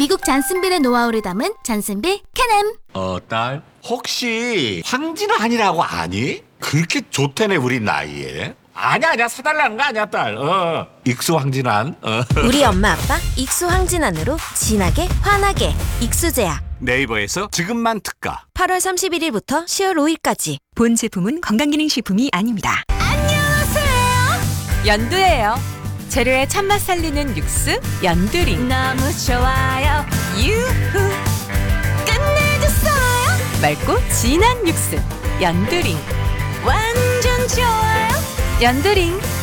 미국 잔슨빌의 노하우를 담은 잔슨빌 캔엠. 딸, 혹시 황진환이라고 아니? 그렇게 좋다네 우리 나이에. 아니야 사달라는 거 아니야 딸. 익수 황진환. 우리 엄마 아빠 익수 황진환으로 진하게 환하게 익수제약. 네이버에서 지금만 특가. 8월 31일부터 10월 5일까지. 본 제품은 건강기능식품이 아닙니다. 연두예요. 재료의 참맛 살리는 육수 연두링. 너무 좋아요. 유후. 끝내줬어요. 맑고 진한 육수 연두링. 완전 좋아요. 연두링.